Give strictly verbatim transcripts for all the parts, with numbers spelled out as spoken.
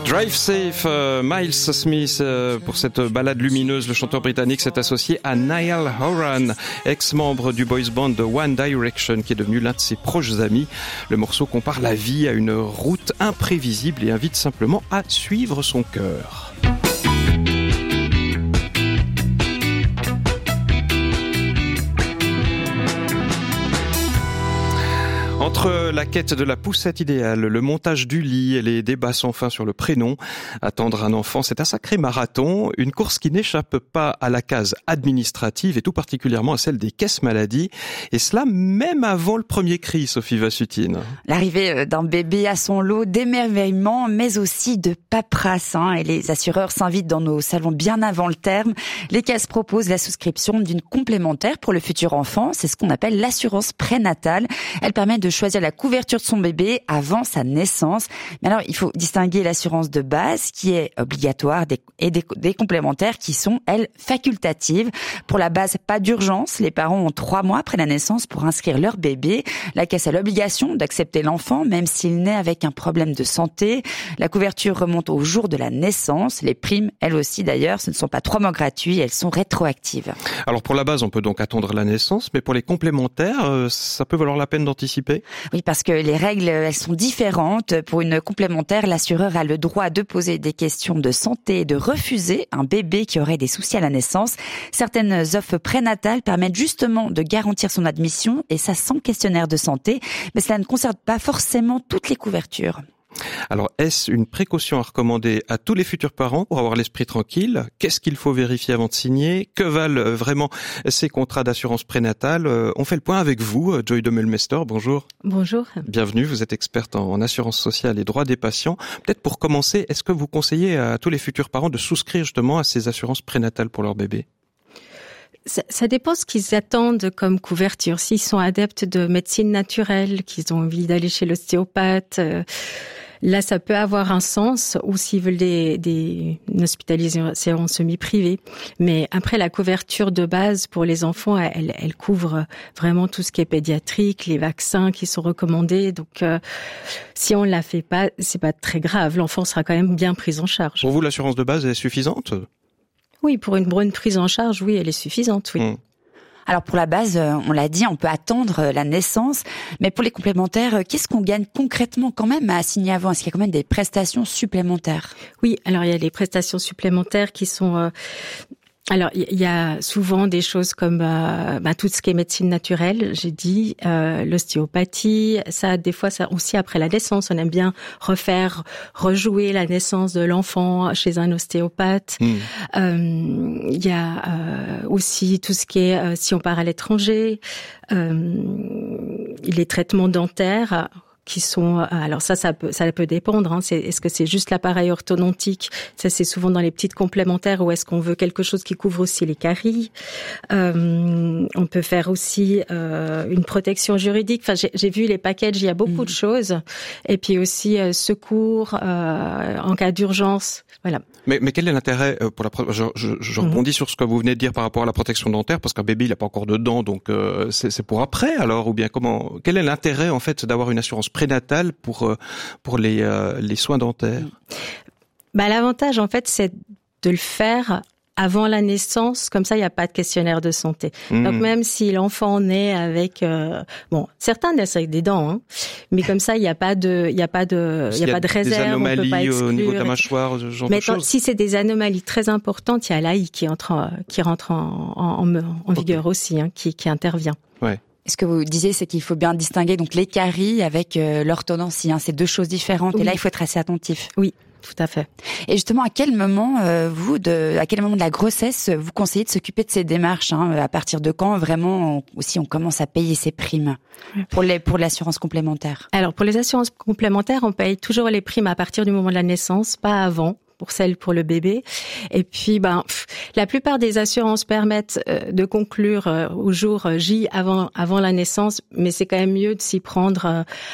Drive Safe, euh, Miles Smith, euh, pour cette balade lumineuse, le chanteur britannique s'est associé à Niall Horan, ex-membre du boys band de One Direction, qui est devenu l'un de ses proches amis. Le morceau compare la vie à une route imprévisible et invite simplement à suivre son cœur. Entre la quête de la poussette idéale, le montage du lit et les débats sans fin sur le prénom, attendre un enfant, c'est un sacré marathon, une course qui n'échappe pas à la case administrative et tout particulièrement à celle des caisses maladie, et cela même avant le premier cri, Sophie Vassutine. L'arrivée d'un bébé a son lot d'émerveillement, mais aussi de paperasse, hein, et les assureurs s'invitent dans nos salons bien avant le terme. Les caisses proposent la souscription d'une complémentaire pour le futur enfant, c'est ce qu'on appelle l'assurance prénatale. Elle permet de choisir la couverture de son bébé avant sa naissance. Mais alors, il faut distinguer l'assurance de base qui est obligatoire et des, des complémentaires qui sont, elles, facultatives. Pour la base, pas d'urgence. Les parents ont trois mois après la naissance pour inscrire leur bébé. La caisse a l'obligation d'accepter l'enfant, même s'il naît avec un problème de santé. La couverture remonte au jour de la naissance. Les primes, elles aussi d'ailleurs, ce ne sont pas trois mois gratuits, elles sont rétroactives. Alors pour la base, on peut donc attendre la naissance, mais pour les complémentaires, ça peut valoir la peine d'anticiper ? Oui, parce que les règles, elles sont différentes. Pour une complémentaire, l'assureur a le droit de poser des questions de santé et de refuser un bébé qui aurait des soucis à la naissance. Certaines offres prénatales permettent justement de garantir son admission, et ça sans questionnaire de santé, mais cela ne concerne pas forcément toutes les couvertures. Alors, est-ce une précaution à recommander à tous les futurs parents pour avoir l'esprit tranquille ? Qu'est-ce qu'il faut vérifier avant de signer ? Que valent vraiment ces contrats d'assurance prénatale ? On fait le point avec vous, Joy de Melmester, bonjour. Bonjour. Bienvenue, vous êtes experte en assurance sociale et droits des patients. Peut-être pour commencer, est-ce que vous conseillez à tous les futurs parents de souscrire justement à ces assurances prénatales pour leur bébé ? Ça, ça dépend ce qu'ils attendent comme couverture. S'ils sont adeptes de médecine naturelle, qu'ils ont envie d'aller chez l'ostéopathe, euh, là, ça peut avoir un sens, ou s'ils veulent des, des une hospitalisation semi-privée. Mais après, la couverture de base pour les enfants, elle, elle couvre vraiment tout ce qui est pédiatrique, les vaccins qui sont recommandés. Donc, euh, si on la fait pas, c'est pas très grave. L'enfant sera quand même bien pris en charge. Pour vous, l'assurance de base est suffisante ? Oui, pour une bonne prise en charge, oui, elle est suffisante, oui. Mmh. Alors pour la base, on l'a dit, on peut attendre la naissance, mais pour les complémentaires, qu'est-ce qu'on gagne concrètement quand même à signer avant ? Est-ce qu'il y a quand même des prestations supplémentaires ? Oui, alors il y a les prestations supplémentaires qui sont... Euh Alors, il y a souvent des choses comme euh, bah, tout ce qui est médecine naturelle, j'ai dit, euh, l'ostéopathie. Ça, des fois, ça aussi après la naissance, on aime bien refaire, rejouer la naissance de l'enfant chez un ostéopathe. Mmh. Euh, il y a euh, aussi tout ce qui est euh, si on part à l'étranger, euh, les traitements dentaires. Qui sont alors ça ça peut ça peut dépendre hein, c'est est-ce que c'est juste l'appareil orthodontique, ça c'est souvent dans les petites complémentaires, ou est-ce qu'on veut quelque chose qui couvre aussi les caries. Euh, on peut faire aussi euh, une protection juridique, enfin j'ai, j'ai vu les packages, il y a beaucoup mmh. de choses, et puis aussi euh, secours euh, en cas d'urgence, voilà. Mais, mais quel est l'intérêt pour la je, je, je rebondis mmh. sur ce que vous venez de dire par rapport à la protection dentaire, parce qu'un bébé il a pas encore de dents, donc euh, c'est, c'est pour après alors, ou bien comment, quel est l'intérêt en fait d'avoir une assurance prénatale pour pour les euh, les soins dentaires? Bah l'avantage en fait c'est de le faire avant la naissance, comme ça il n'y a pas de questionnaire de santé. Mmh. Donc même si l'enfant naît avec euh, bon, certains naissent avec des dents, hein, mais comme ça il n'y a pas de il y a pas de il y a, y a pas de réserve, des anomalies on peut pas exclure, au niveau de la mâchoire, ce genre mais de choses. Si c'est des anomalies très importantes, il y a l'A I qui entre en, qui rentre en en, en, en vigueur okay. aussi, hein, qui qui intervient. Ouais. Et ce que vous disiez, c'est qu'il faut bien distinguer donc les caries avec euh, l'orthodontie. Hein, c'est deux choses différentes. Oui. Et là, il faut être assez attentif. Oui, tout à fait. Et justement, à quel moment euh, vous, de, à quel moment de la grossesse, vous conseillez de s'occuper de ces démarches, hein, à partir de quand vraiment on, aussi on commence à payer ces primes pour les pour l'assurance complémentaire? Alors pour les assurances complémentaires, on paye toujours les primes à partir du moment de la naissance, pas avant. Pour celle pour le bébé. Et puis, ben, pff, la plupart des assurances permettent euh, de conclure euh, au jour J avant avant la naissance, mais c'est quand même mieux de s'y prendre. Euh,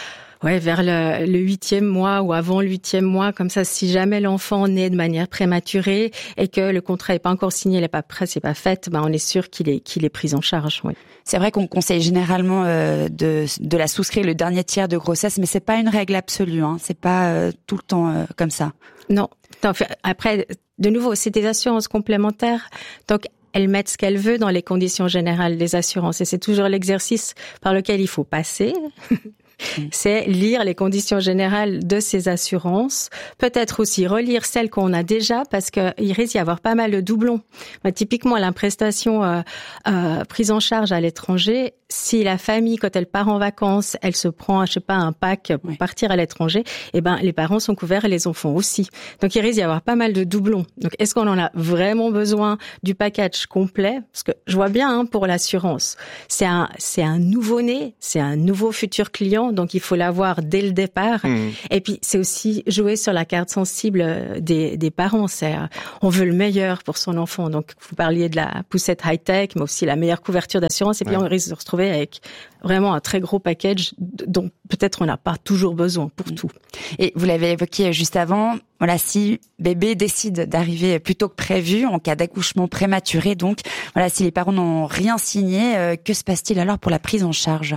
Ouais, vers le, le huitième mois ou avant le huitième mois, comme ça, si jamais l'enfant naît de manière prématurée et que le contrat n'est pas encore signé, la paperasse n'est pas faite, ben on est sûr qu'il est qu'il est pris en charge. Oui. C'est vrai qu'on conseille généralement euh, de de la souscrire le dernier tiers de grossesse, mais c'est pas une règle absolue. Hein. C'est pas euh, tout le temps euh, comme ça. Non. Après, de nouveau, c'est des assurances complémentaires, donc elles mettent ce qu'elles veulent dans les conditions générales des assurances, et c'est toujours l'exercice par lequel il faut passer. C'est lire les conditions générales de ces assurances, peut-être aussi relire celles qu'on a déjà, parce que il risque d'y avoir pas mal de doublons. Bah, typiquement, la prestation euh, euh, prise en charge à l'étranger, si la famille, quand elle part en vacances, elle se prend, je sais pas, un pack pour oui. partir à l'étranger, eh ben les parents sont couverts et les enfants aussi. Donc il risque d'y avoir pas mal de doublons. Donc est-ce qu'on en a vraiment besoin du package complet? Parce que je vois bien hein, pour l'assurance, c'est un c'est un nouveau-né, c'est un nouveau futur client. Donc il faut l'avoir dès le départ. Mmh. Et puis c'est aussi jouer sur la carte sensible des, des parents. C'est, on veut le meilleur pour son enfant. Donc vous parliez de la poussette high-tech, mais aussi la meilleure couverture d'assurance. Et puis ouais. on risque de se retrouver avec vraiment un très gros package dont peut-être on n'a pas toujours besoin pour mmh. tout. Et vous l'avez évoqué juste avant. Voilà, si bébé décide d'arriver plus tôt que prévu, en cas d'accouchement prématuré, donc voilà, si les parents n'ont rien signé, euh, que se passe-t-il alors pour la prise en charge?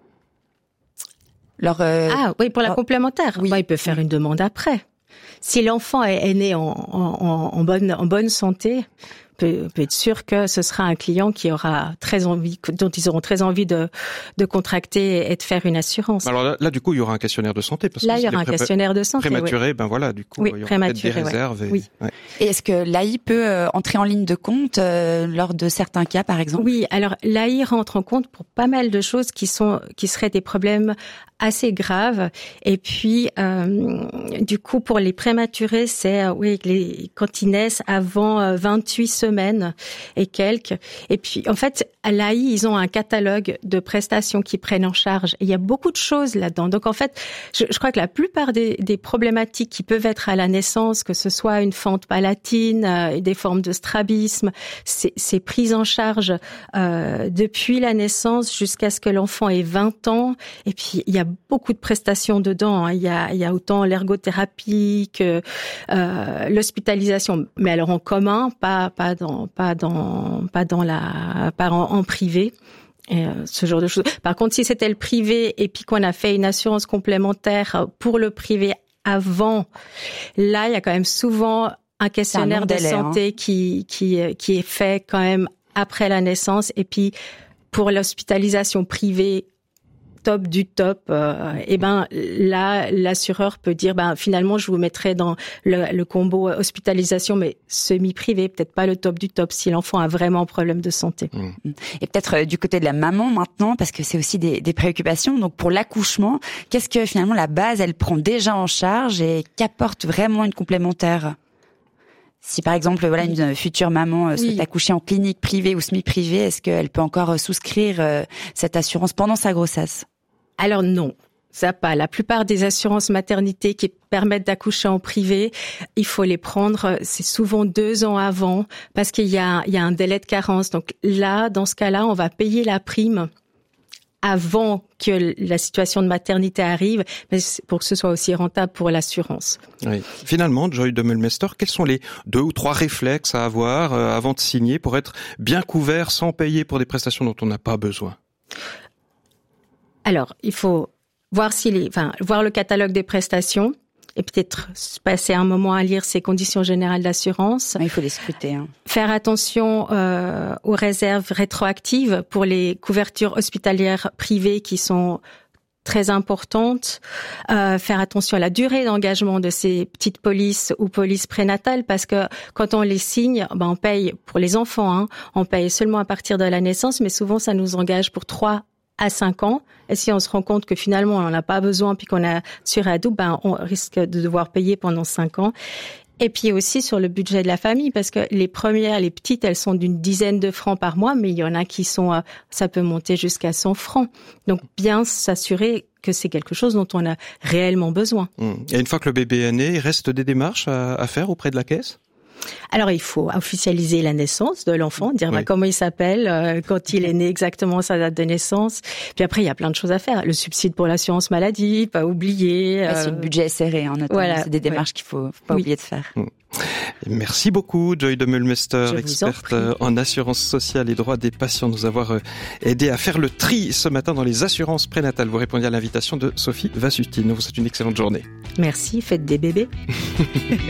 Leur, euh... Ah oui, pour la leur... complémentaire. Oui. Bah, il peut faire une demande après. Si l'enfant est, est né en, en, en, bonne, en bonne santé, peut, peut être sûr que ce sera un client qui aura très envie, dont ils auront très envie de, de contracter et de faire une assurance. Alors là, là du coup, il y aura un questionnaire de santé. Parce là, que il y aura un pré- questionnaire de santé. Prématuré, oui. ben voilà, du coup, oui, il y aura peut-être des réserves. Ouais. Et, oui. ouais. Et est-ce que l'A I peut euh, entrer en ligne de compte euh, lors de certains cas, par exemple? Oui, alors l'A I rentre en compte pour pas mal de choses qui sont, qui seraient des problèmes assez grave. Et puis, euh, du coup, pour les prématurés, c'est euh, oui, les, quand ils naissent avant euh, vingt-huit semaines et quelques. Et puis, en fait, à l'A I, ils ont un catalogue de prestations qu'ils prennent en charge. Et il y a beaucoup de choses là-dedans. Donc, en fait, je, je crois que la plupart des, des problématiques qui peuvent être à la naissance, que ce soit une fente palatine, euh, des formes de strabisme, c'est, c'est pris en charge euh, depuis la naissance jusqu'à ce que l'enfant ait vingt ans. Et puis, il y a beaucoup de prestations dedans. Hein. Il y a, il y a autant l'ergothérapie que euh, l'hospitalisation, mais alors en commun, pas pas dans pas dans pas dans la pas en, en privé. Et euh, ce genre de choses. Par contre, si c'était le privé et puis qu'on a fait une assurance complémentaire pour le privé avant, là, il y a quand même souvent un questionnaire un de délai, santé hein. qui qui qui est fait quand même après la naissance. Et puis pour l'hospitalisation privée, top du top, euh, et ben là l'assureur peut dire ben finalement je vous mettrai dans le, le combo hospitalisation mais semi-privé, peut-être pas le top du top si l'enfant a vraiment un problème de santé. Mmh. Et peut-être euh, du côté de la maman maintenant, parce que c'est aussi des, des préoccupations. Donc pour l'accouchement, qu'est-ce que finalement la base elle prend déjà en charge et qu'apporte vraiment une complémentaire? Si par exemple, voilà, une future maman oui. souhaite accoucher en clinique privée ou semi-privée, est-ce qu'elle peut encore souscrire euh, cette assurance pendant sa grossesse? Alors non, ça pas. La plupart des assurances maternité qui permettent d'accoucher en privé, il faut les prendre, c'est souvent deux ans avant, parce qu'il y a, il y a un délai de carence. Donc là, dans ce cas-là, on va payer la prime avant que la situation de maternité arrive, mais pour que ce soit aussi rentable pour l'assurance. Oui. Finalement, Joy Demmelmester, quels sont les deux ou trois réflexes à avoir euh, avant de signer pour être bien couvert sans payer pour des prestations dont on n'a pas besoin? Alors, il faut voir s'il est, enfin, voir le catalogue des prestations et peut-être passer un moment à lire ces conditions générales d'assurance. Il faut les scruter. Hein. Faire attention euh, aux réserves rétroactives pour les couvertures hospitalières privées qui sont très importantes. Euh, faire attention à la durée d'engagement de ces petites polices ou polices prénatales parce que quand on les signe, ben on paye pour les enfants, hein, on paye seulement à partir de la naissance, mais souvent ça nous engage pour trois à cinq ans. Et si on se rend compte que finalement on n'en a pas besoin puis qu'on a sur à double, ben on risque de devoir payer pendant cinq ans. Et puis aussi sur le budget de la famille, parce que les premières, les petites, elles sont d'une dizaine de francs par mois, mais il y en a qui sont, ça peut monter jusqu'à cent francs. Donc bien s'assurer que c'est quelque chose dont on a réellement besoin. Et une fois que le bébé est né, il reste des démarches à, à faire auprès de la caisse ? Alors, il faut officialiser la naissance de l'enfant, dire oui. bah, comment il s'appelle, euh, quand il est né, exactement sa date de naissance. Puis après, il y a plein de choses à faire. Le subside pour l'assurance maladie, pas oublier. Euh... Ouais, si le budget est serré, hein, notamment. Voilà. C'est des démarches ouais. qu'il faut, faut pas oui. oublier de faire. Mmh. Merci beaucoup, Joy de Meulmester, experte en, en assurance sociale et droits des patients, nous avoir aidé à faire le tri ce matin dans les assurances prénatales. Vous répondiez à l'invitation de Sophie Vassutine. Nous vous souhaitez une excellente journée. Merci, faites des bébés.